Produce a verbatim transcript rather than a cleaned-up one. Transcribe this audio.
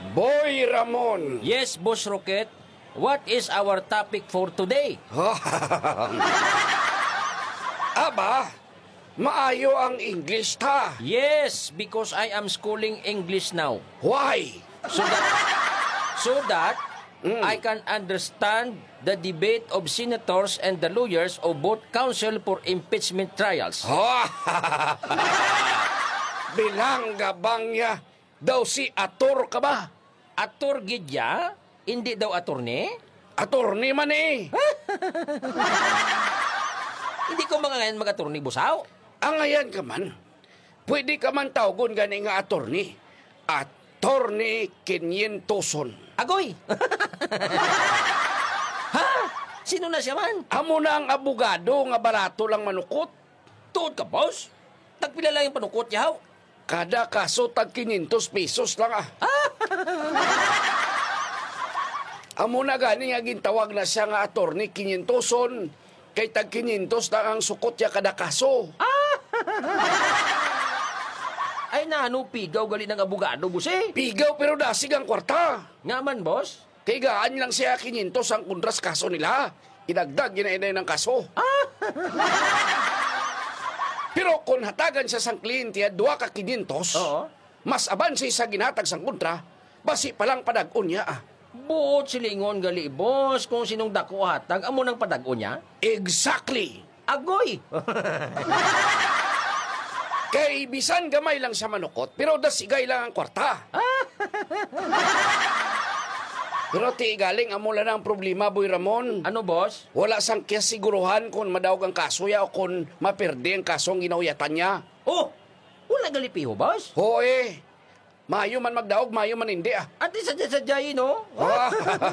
Boy Ramon. Yes, Boss Rocket. What is our topic for today? Aba, maayo ang English ta. Yes, because I am schooling English now. Why? So that, so that I can understand the debate of senators and the lawyers of both counsel for impeachment trials. Bilangga bangya daw si ator ka ba? Ator gidya? Hindi daw atorne? Atorni man eh. Hindi ko mga ngayon mag-atorne, busaw. Ang ngayon ka man, pwede ka man tawgon gani nga atorni. Atorni Kinyentoson. Agoy! Ha? Sino na siya man? Amo na ang abogado nga barato lang manukot. Tuod ka, boss? Tagpila lang yung panukot, yaw. Kada kaso tag kinyentos pesos lang ah. Amo na gani nga gintawag na siya nga atorni Kinyentoson. Kay tag kinyentos lang ang sukot ya kada kaso. Ay nano, pigaw gali ng abogado, boss eh. Pigaw pero dasig ang kwarta. Nga man, boss? Kay gaan lang siya kinyentos ang kundras kaso nila. Inagdag ginainay ng kaso. Pero kung hatagan siya sang kliyente at duwa ka kinyentos, Oo. mas aban siya sa ginatag sang kontra, basi palang padag-on niya ah. Buot silingon gali, boss, kung sinong dako hatag, amo nang padago niya. Exactly! Agoy! Kay bisan gamay lang sa manukot, pero dasigay lang ang kwarta. Pero ti galing amo lang ang problema, Boy Ramon. Ano, boss? Wala sang kasiguruhan kung madawag ang kaso ya o kung maperde ang kasong ginawyatan niya. Oh! Wala gali piho, boss? Hoy, mayo man magdaog, mayo man hindi ah. At isa-sadyayin, no? Ah.